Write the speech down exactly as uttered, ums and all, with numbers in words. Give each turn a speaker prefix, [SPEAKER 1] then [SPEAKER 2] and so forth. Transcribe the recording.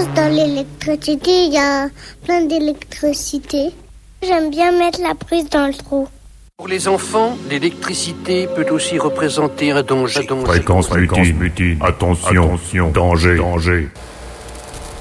[SPEAKER 1] pense dans l'électricité, il y a plein d'électricité. J'aime bien mettre la prise dans le trou.
[SPEAKER 2] Pour les enfants, l'électricité peut aussi représenter un danger.
[SPEAKER 3] Fréquence mutine, mutine. Attention, attention, danger, danger.